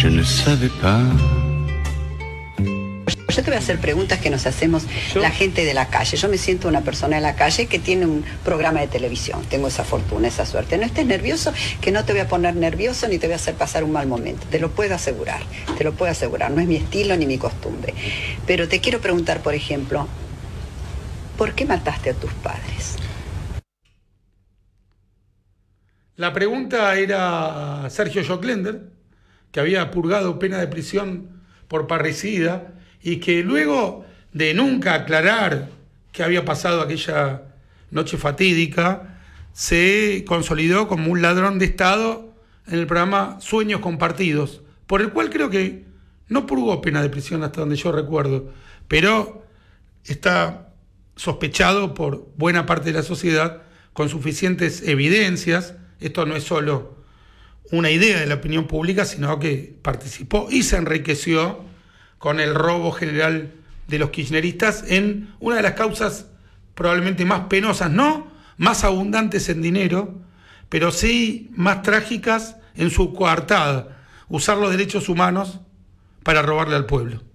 ne savais pas. Yo te voy a hacer preguntas que nos hacemos la gente de la calle. Yo me siento una persona de la calle que tiene un programa de televisión. Tengo esa fortuna, esa suerte. No estés nervioso, que no te voy a poner nervioso ni te voy a hacer pasar un mal momento. Te lo puedo asegurar, te lo puedo asegurar. No es mi estilo ni mi costumbre. Pero te quiero preguntar, por ejemplo, ¿por qué mataste a tus padres? La pregunta era a Sergio Joclender, que había purgado pena de prisión por parricida y que luego de nunca aclarar qué había pasado aquella noche fatídica, se consolidó como un ladrón de Estado en el programa Sueños Compartidos, por el cual creo que no purgó pena de prisión hasta donde yo recuerdo, pero está sospechado por buena parte de la sociedad con suficientes evidencias. Esto no es solo una idea de la opinión pública, sino que participó y se enriqueció con el robo general de los kirchneristas en una de las causas probablemente más penosas, no más abundantes en dinero, pero sí más trágicas en su coartada, usar los derechos humanos para robarle al pueblo.